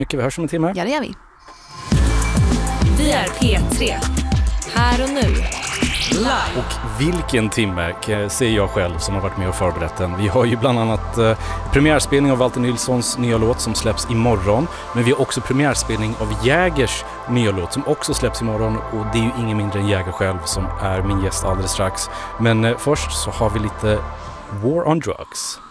Mycket, vi hörs om en timme. Ja, det gör vi. Vi är P3. Här och nu. Live. Och vilken timme ser jag själv som har varit med och förberett den. Vi har ju bland annat premiärspelning av Walter Nilssons nya låt som släpps imorgon. Men vi har också premiärspelning av Jägers nya låt som också släpps imorgon. Och det är ju ingen mindre än Jäger själv som är min gäst alldeles strax. Men först så har vi lite War on Drugs.